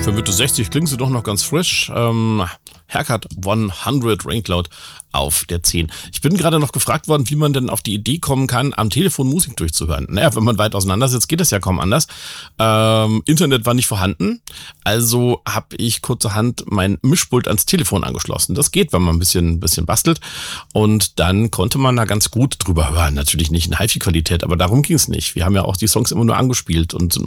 Für Mitte 60 klingt sie doch noch ganz frisch. Haircut 100 Raincloud auf der 10. Ich bin gerade noch gefragt worden, wie man denn auf die Idee kommen kann, am Telefon Musik durchzuhören. Naja, wenn man weit auseinander sitzt, geht das ja kaum anders. Internet war nicht vorhanden, also habe ich kurzerhand mein Mischpult ans Telefon angeschlossen. Das geht, wenn man ein bisschen bastelt. Und dann konnte man da ganz gut drüber hören. Natürlich nicht in HiFi-Qualität, aber darum ging es nicht. Wir haben ja auch die Songs immer nur angespielt und